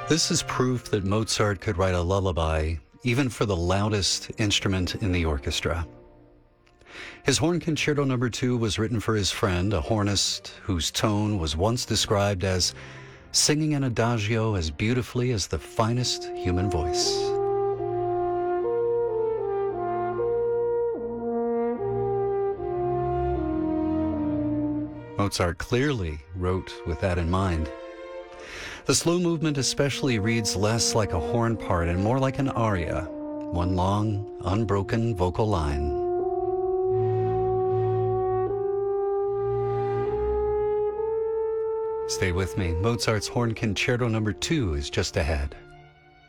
This is proof that Mozart could write a lullaby even for the loudest instrument in the orchestra. His Horn Concerto No. 2 was written for his friend, a hornist whose tone was once described as singing an adagio as beautifully as the finest human voice. Mozart clearly wrote with that in mind. The slow movement especially reads less like a horn part and more like an aria, one long, unbroken vocal line. Stay with me. Mozart's Horn Concerto No. 2 is just ahead.